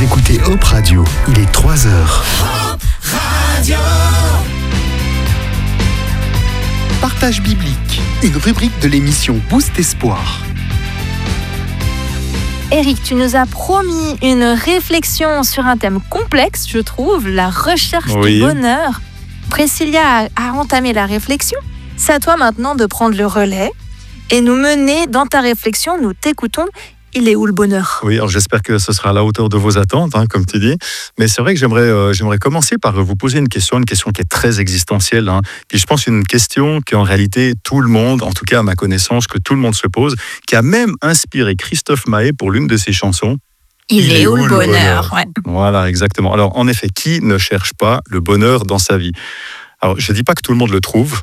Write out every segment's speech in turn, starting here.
écoutez Hope Radio, il est 3h. Hope Radio. Partage biblique, une rubrique de l'émission Boost Espoir. Eric, tu nous as promis une réflexion sur un thème complexe, je trouve, la recherche du bonheur. Priscilla a entamé la réflexion. C'est à toi maintenant de prendre le relais et nous mener dans ta réflexion. Nous t'écoutons. Il est où le bonheur ? Oui, alors j'espère que ce sera à la hauteur de vos attentes, comme tu dis. Mais c'est vrai que j'aimerais commencer par vous poser une question qui est très existentielle. Puis je pense une question qu'en réalité tout le monde, en tout cas à ma connaissance, que tout le monde se pose, qui a même inspiré Christophe Maé pour l'une de ses chansons. Il est où le bonheur ? Ouais. Voilà, exactement. Alors en effet, qui ne cherche pas le bonheur dans sa vie ? Alors je ne dis pas que tout le monde le trouve,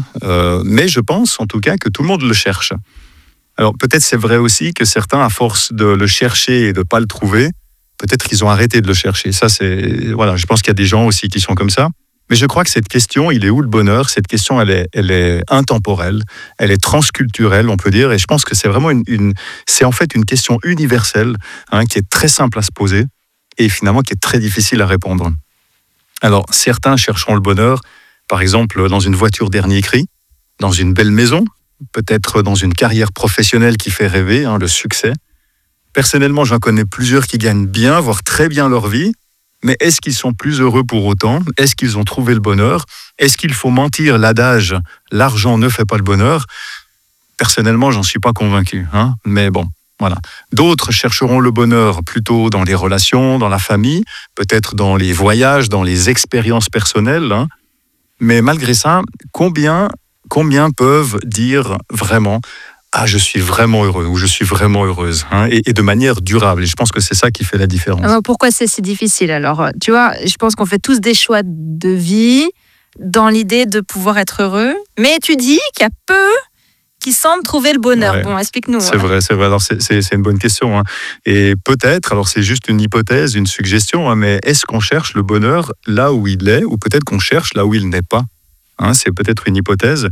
mais je pense en tout cas que tout le monde le cherche. Alors peut-être c'est vrai aussi que certains, à force de le chercher et de ne pas le trouver, peut-être qu'ils ont arrêté de le chercher. Ça, je pense qu'il y a des gens aussi qui sont comme ça. Mais je crois que cette question, il est où le bonheur ? Cette question, elle est intemporelle, elle est transculturelle, on peut dire. Et je pense que c'est vraiment c'est en fait une question universelle, qui est très simple à se poser et finalement qui est très difficile à répondre. Alors certains chercheront le bonheur, par exemple dans une voiture dernier cri, dans une belle maison, peut-être dans une carrière professionnelle qui fait rêver, le succès. Personnellement, j'en connais plusieurs qui gagnent bien, voire très bien leur vie, mais est-ce qu'ils sont plus heureux pour autant ? Est-ce qu'ils ont trouvé le bonheur ? Est-ce qu'il faut mentir l'adage « l'argent ne fait pas le bonheur » ? Personnellement, j'en suis pas convaincu, mais bon, voilà. D'autres chercheront le bonheur plutôt dans les relations, dans la famille, peut-être dans les voyages, dans les expériences personnelles, mais malgré ça, Combien peuvent dire vraiment « Ah, je suis vraiment heureux » ou « Je suis vraiment heureuse » et de manière durable. Et je pense que c'est ça qui fait la différence. Pourquoi c'est si difficile ? Alors, tu vois, je pense qu'on fait tous des choix de vie dans l'idée de pouvoir être heureux. Mais tu dis qu'il y a peu qui semblent trouver le bonheur. Ouais. Bon, explique-nous. C'est vrai. Alors, c'est une bonne question. Et peut-être, alors c'est juste une hypothèse, une suggestion, mais est-ce qu'on cherche le bonheur là où il est ou peut-être qu'on cherche là où il n'est pas ? C'est peut-être une hypothèse.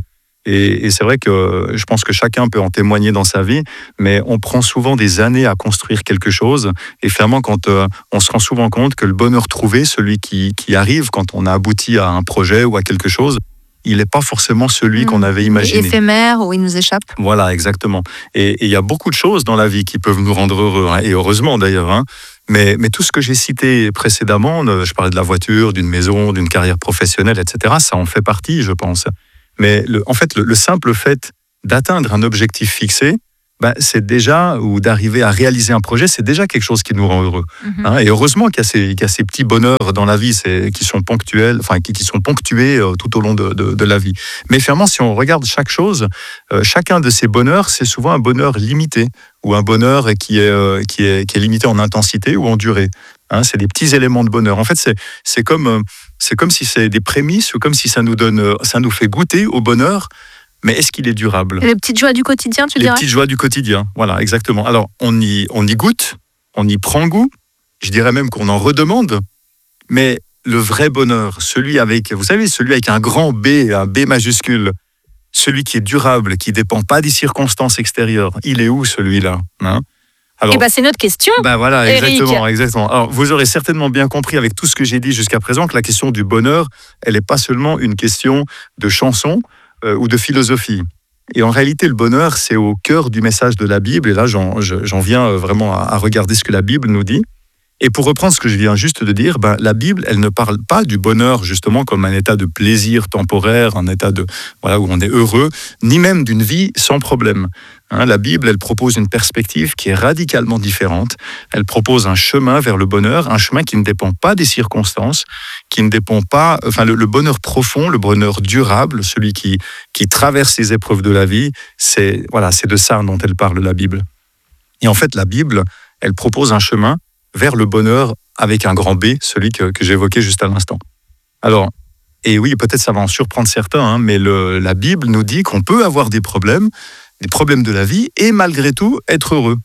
Et c'est vrai que je pense que chacun peut en témoigner dans sa vie, mais on prend souvent des années à construire quelque chose. Et finalement, quand on se rend souvent compte que le bonheur trouvé, celui qui arrive quand on a abouti à un projet ou à quelque chose, il n'est pas forcément celui qu'on avait imaginé. Éphémère ou il nous échappe. Voilà, exactement. Et il y a beaucoup de choses dans la vie qui peuvent nous rendre heureux, et heureusement d'ailleurs. Mais tout ce que j'ai cité précédemment, je parlais de la voiture, d'une maison, d'une carrière professionnelle, etc., ça en fait partie, je pense. Mais en fait, le simple fait d'atteindre un objectif fixé, c'est déjà, ou d'arriver à réaliser un projet, c'est déjà quelque chose qui nous rend heureux. Et heureusement qu'il y a ces petits bonheurs dans la vie qui sont ponctuels, qui sont ponctués tout au long de la vie. Mais finalement, si on regarde chaque chose, chacun de ces bonheurs, c'est souvent un bonheur limité, ou un bonheur qui est limité en intensité ou en durée. C'est des petits éléments de bonheur. En fait, c'est comme si c'est des prémices, ou comme si ça nous fait goûter au bonheur. Mais est-ce qu'il est durable ? Les petites joies du quotidien, tu dirais ? Les petites joies du quotidien, voilà, exactement. Alors, on y goûte, on y prend goût, je dirais même qu'on en redemande, mais le vrai bonheur, celui avec un grand B, un B majuscule, celui qui est durable, qui ne dépend pas des circonstances extérieures, il est où celui-là ? Alors, c'est notre question. Voilà, Eric. Exactement. Alors, vous aurez certainement bien compris avec tout ce que j'ai dit jusqu'à présent que la question du bonheur, elle n'est pas seulement une question de chanson, ou de philosophie. Et en réalité, le bonheur, c'est au cœur du message de la Bible. Et là, j'en viens vraiment à regarder ce que la Bible nous dit. Et pour reprendre ce que je viens juste de dire, la Bible, elle ne parle pas du bonheur justement comme un état de plaisir temporaire, un état où on est heureux, ni même d'une vie sans problème. La Bible, elle propose une perspective qui est radicalement différente. Elle propose un chemin vers le bonheur, un chemin qui ne dépend pas des circonstances, qui ne dépend pas, le bonheur profond, le bonheur durable, celui qui traverse les épreuves de la vie, c'est de ça dont elle parle, la Bible. Et en fait, la Bible, elle propose un chemin vers le bonheur avec un grand B, celui que j'évoquais juste à l'instant. Alors, et oui, peut-être ça va en surprendre certains, mais la Bible nous dit qu'on peut avoir des problèmes de la vie et malgré tout être heureux.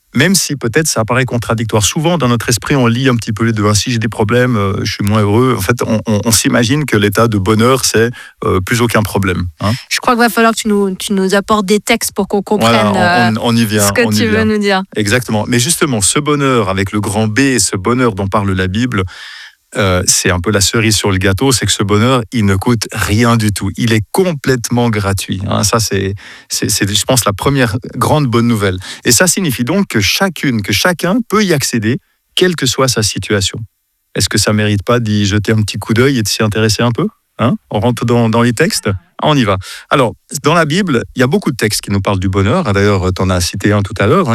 même si peut-être ça apparaît contradictoire. Souvent, dans notre esprit, on lit un petit peu les deux. Si j'ai des problèmes, je suis moins heureux. En fait, on s'imagine que l'état de bonheur, c'est plus aucun problème. Je crois qu'il va falloir que tu nous apportes des textes pour qu'on comprenne on y vient, ce que tu veux nous dire. Exactement. Mais justement, ce bonheur avec le grand B, ce bonheur dont parle la Bible, c'est un peu la cerise sur le gâteau, c'est que ce bonheur, il ne coûte rien du tout. Il est complètement gratuit. Ça, c'est, je pense, la première grande bonne nouvelle. Et ça signifie donc que chacun peut y accéder, quelle que soit sa situation. Est-ce que ça ne mérite pas d'y jeter un petit coup d'œil et de s'y intéresser un peu ? On rentre dans les textes ? On y va. Alors, dans la Bible, il y a beaucoup de textes qui nous parlent du bonheur. D'ailleurs, tu en as cité un tout à l'heure.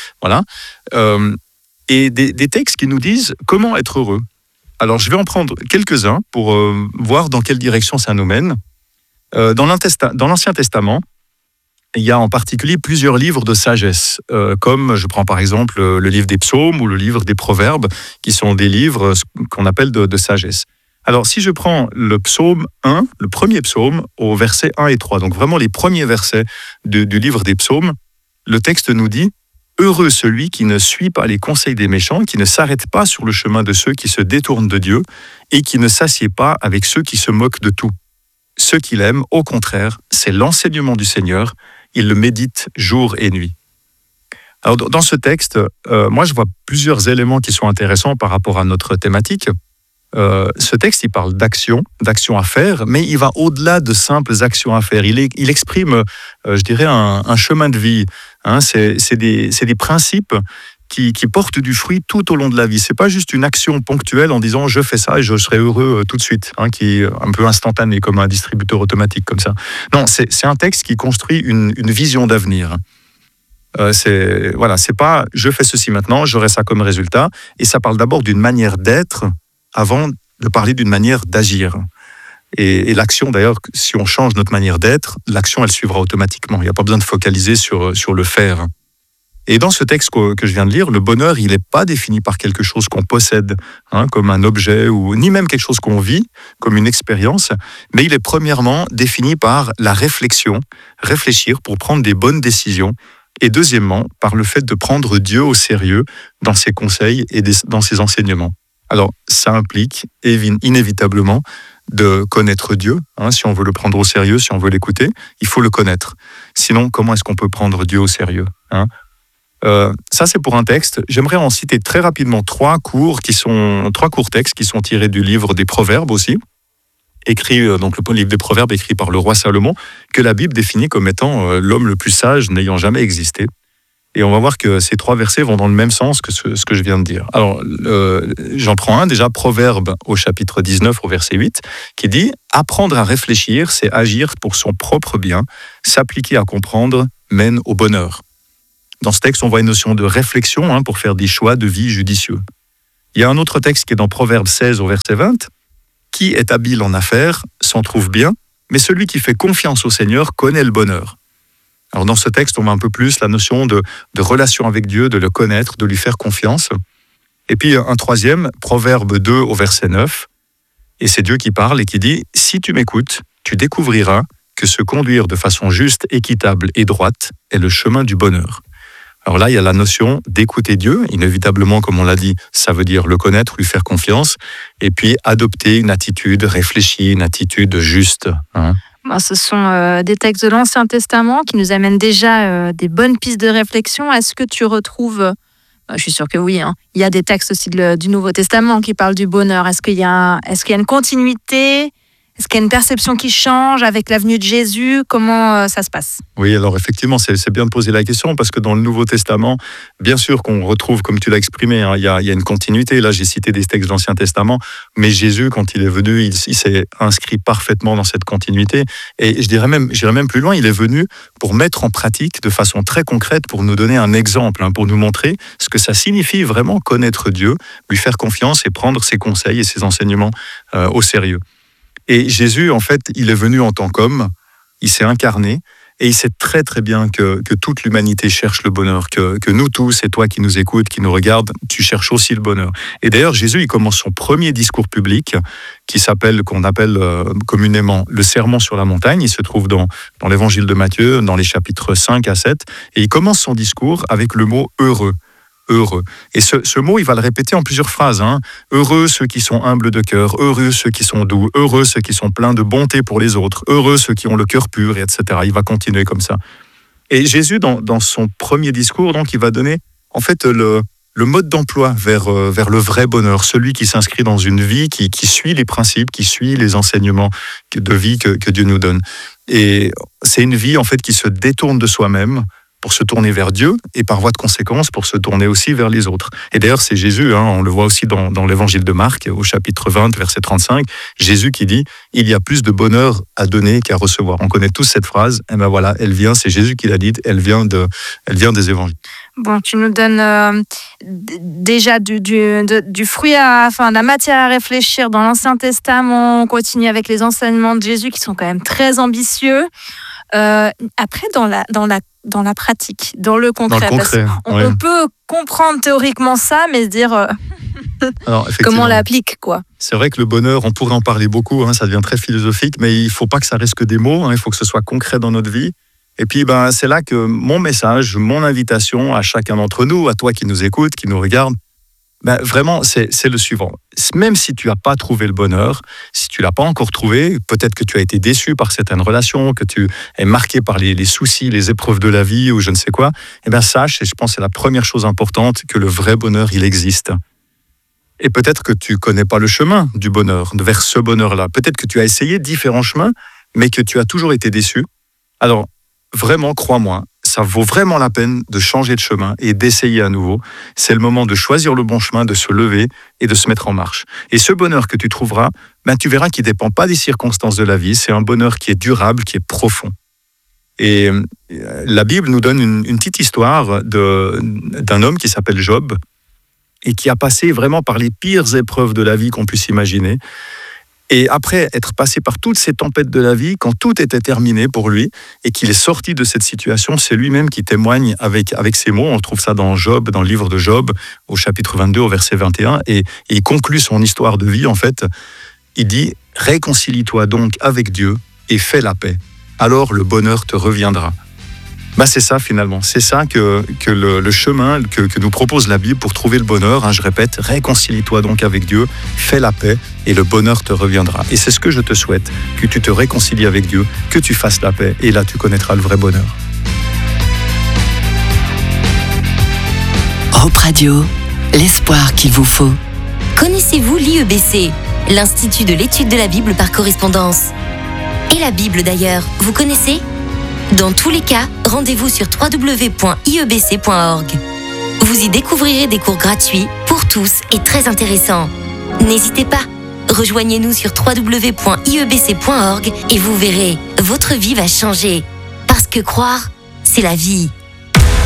Et des textes qui nous disent comment être heureux. Alors, je vais en prendre quelques-uns pour voir dans quelle direction ça nous mène. Dans l'Ancien Testament, il y a en particulier plusieurs livres de sagesse, comme je prends par exemple le livre des psaumes ou le livre des proverbes, qui sont des livres qu'on appelle de sagesse. Alors, si je prends le psaume 1, le premier psaume, au verset 1 et 3, donc vraiment les premiers versets du livre des psaumes, le texte nous dit « Heureux celui qui ne suit pas les conseils des méchants, qui ne s'arrête pas sur le chemin de ceux qui se détournent de Dieu et qui ne s'assied pas avec ceux qui se moquent de tout. Ce qu'il aime, au contraire, c'est l'enseignement du Seigneur. Il le médite jour et nuit. » Alors, dans ce texte, moi, je vois plusieurs éléments qui sont intéressants par rapport à notre thématique. Ce texte, il parle d'action à faire, mais il va au-delà de simples actions à faire. Il exprime, je dirais, un chemin de vie. C'est des principes qui portent du fruit tout au long de la vie. C'est pas juste une action ponctuelle en disant je fais ça et je serai heureux tout de suite, qui est un peu instantané comme un distributeur automatique comme ça. Non, c'est un texte qui construit une vision d'avenir. C'est pas je fais ceci maintenant, j'aurai ça comme résultat. Et ça parle d'abord d'une manière d'être avant de parler d'une manière d'agir. Et l'action, d'ailleurs, si on change notre manière d'être, l'action, elle suivra automatiquement. Il n'y a pas besoin de focaliser sur le faire. Et dans ce texte que je viens de lire, le bonheur, il n'est pas défini par quelque chose qu'on possède, comme un objet, ou ni même quelque chose qu'on vit, comme une expérience, mais il est premièrement défini par la réflexion, réfléchir pour prendre des bonnes décisions, et deuxièmement, par le fait de prendre Dieu au sérieux dans ses conseils et dans ses enseignements. Alors, ça implique inévitablement de connaître Dieu. Si on veut le prendre au sérieux, si on veut l'écouter, il faut le connaître. Sinon, comment est-ce qu'on peut prendre Dieu au sérieux ? Ça, c'est pour un texte. J'aimerais en citer très rapidement trois courts textes qui sont tirés du livre des Proverbes aussi, donc le livre des Proverbes écrit par le roi Salomon, que la Bible définit comme étant l'homme le plus sage n'ayant jamais existé. Et on va voir que ces trois versets vont dans le même sens que ce que je viens de dire. Alors, j'en prends un déjà, Proverbe au chapitre 19, au verset 8, qui dit « Apprendre à réfléchir, c'est agir pour son propre bien. S'appliquer à comprendre mène au bonheur. » Dans ce texte, on voit une notion de réflexion pour faire des choix de vie judicieux. Il y a un autre texte qui est dans Proverbe 16, au verset 20. « Qui est habile en affaires s'en trouve bien, mais celui qui fait confiance au Seigneur connaît le bonheur. » Alors dans ce texte, on voit un peu plus la notion de relation avec Dieu, de le connaître, de lui faire confiance. Et puis un troisième, Proverbe 2 au verset 9, et c'est Dieu qui parle et qui dit « Si tu m'écoutes, tu découvriras que se conduire de façon juste, équitable et droite est le chemin du bonheur. » Alors là, il y a la notion d'écouter Dieu. Inévitablement, comme on l'a dit, ça veut dire le connaître, lui faire confiance, et puis adopter une attitude réfléchie, une attitude juste. Ce sont des textes de l'Ancien Testament qui nous amènent déjà des bonnes pistes de réflexion. Est-ce que tu retrouves, je suis sûre que oui, il y a des textes aussi du Nouveau Testament qui parlent du bonheur. Est-ce qu'il y a une continuité ? Est-ce qu'il y a une perception qui change avec la venue de Jésus ? Comment ça se passe ? Oui, alors effectivement, c'est bien de poser la question parce que dans le Nouveau Testament, bien sûr qu'on retrouve, comme tu l'as exprimé, il y a une continuité. Là, j'ai cité des textes de l'Ancien Testament, mais Jésus, quand il est venu, il s'est inscrit parfaitement dans cette continuité. Et j'irais même plus loin, il est venu pour mettre en pratique de façon très concrète, pour nous donner un exemple, pour nous montrer ce que ça signifie vraiment connaître Dieu, lui faire confiance et prendre ses conseils et ses enseignements au sérieux. Et Jésus, en fait, il est venu en tant qu'homme, il s'est incarné, et il sait très très bien que toute l'humanité cherche le bonheur, que nous tous, et toi qui nous écoutes, qui nous regardes, tu cherches aussi le bonheur. Et d'ailleurs, Jésus, il commence son premier discours public, qu'on appelle communément le Sermon sur la montagne. Il se trouve dans l'évangile de Matthieu, dans les chapitres 5 à 7, et il commence son discours avec le mot « heureux ». heureux. Et ce mot, il va le répéter en plusieurs phrases. Heureux ceux qui sont humbles de cœur, heureux ceux qui sont doux, heureux ceux qui sont pleins de bonté pour les autres, heureux ceux qui ont le cœur pur, etc. Il va continuer comme ça. Et Jésus, dans son premier discours, donc, il va donner en fait le mode d'emploi vers le vrai bonheur, celui qui s'inscrit dans une vie qui suit les principes, qui suit les enseignements de vie que Dieu nous donne. Et c'est une vie en fait qui se détourne de soi-même pour se tourner vers Dieu et par voie de conséquence pour se tourner aussi vers les autres. Et d'ailleurs c'est Jésus, on le voit aussi dans l'évangile de Marc au chapitre 20 verset 35, Jésus qui dit « Il y a plus de bonheur à donner qu'à recevoir ». On connaît tous cette phrase, et ben voilà, elle vient, c'est Jésus qui l'a dite, elle vient des évangiles. Bon, tu nous donnes déjà du fruit la matière à réfléchir dans l'Ancien Testament. On continue avec les enseignements de Jésus qui sont quand même très ambitieux. Après, dans la pratique, dans le concret, on peut comprendre théoriquement ça, mais se dire alors, comment on l'applique, quoi. C'est vrai que le bonheur, on pourrait en parler beaucoup, ça devient très philosophique, mais il ne faut pas que ça reste que des mots, il faut que ce soit concret dans notre vie. Et puis, c'est là que mon message, mon invitation à chacun d'entre nous, à toi qui nous écoutes, qui nous regarde, vraiment, c'est le suivant. Même si tu n'as pas trouvé le bonheur, si tu ne l'as pas encore trouvé, peut-être que tu as été déçu par certaines relations, que tu es marqué par les soucis, les épreuves de la vie ou je ne sais quoi, sache, et je pense que c'est la première chose importante, que le vrai bonheur, il existe. Et peut-être que tu ne connais pas le chemin du bonheur, vers ce bonheur-là. Peut-être que tu as essayé différents chemins, mais que tu as toujours été déçu. Alors, vraiment, crois-moi, ça vaut vraiment la peine de changer de chemin et d'essayer à nouveau. C'est le moment de choisir le bon chemin, de se lever et de se mettre en marche. Et ce bonheur que tu trouveras, tu verras qu'il ne dépend pas des circonstances de la vie. C'est un bonheur qui est durable, qui est profond. Et la Bible nous donne une petite histoire d'un homme qui s'appelle Job et qui a passé vraiment par les pires épreuves de la vie qu'on puisse imaginer. Et après être passé par toutes ces tempêtes de la vie, quand tout était terminé pour lui et qu'il est sorti de cette situation, c'est lui-même qui témoigne avec ces mots. On trouve ça dans Job, dans le livre de Job, au chapitre 22, au verset 21. Et il conclut son histoire de vie, en fait. Il dit « Réconcilie-toi donc avec Dieu et fais la paix. Alors le bonheur te reviendra. » C'est ça finalement, c'est ça que le chemin que nous propose la Bible pour trouver le bonheur. Je répète, réconcilie-toi donc avec Dieu, fais la paix et le bonheur te reviendra. Et c'est ce que je te souhaite, que tu te réconcilies avec Dieu, que tu fasses la paix et là tu connaîtras le vrai bonheur. Hope Radio, l'espoir qu'il vous faut. Connaissez-vous l'IEBC, l'Institut de l'étude de la Bible par correspondance? Et la Bible d'ailleurs, vous connaissez? Dans tous les cas, rendez-vous sur www.iebc.org. Vous y découvrirez des cours gratuits pour tous et très intéressants. N'hésitez pas, rejoignez-nous sur www.iebc.org et vous verrez, votre vie va changer. Parce que croire, c'est la vie.